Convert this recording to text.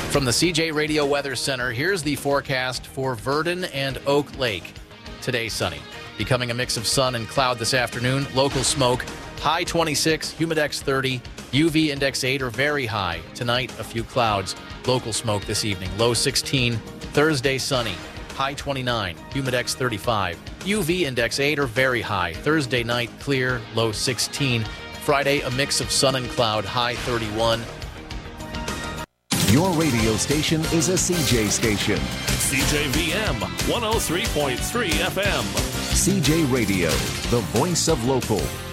From the CJ Radio Weather Center, here's the forecast for Verdon and Oak Lake. Today, sunny. Becoming a mix of sun and cloud this afternoon. Local smoke. High 26, humidex 30, UV index 8 or very high. Tonight, a few clouds. Local smoke this evening. Low 16. Thursday, sunny. High 29, humidex 35, UV index 8 or very high. Thursday night, clear. Low 16. Friday, a mix of sun and cloud. High 31. Your radio station is a CJ station. CJVM 103.3 FM. CJ Radio, the voice of local.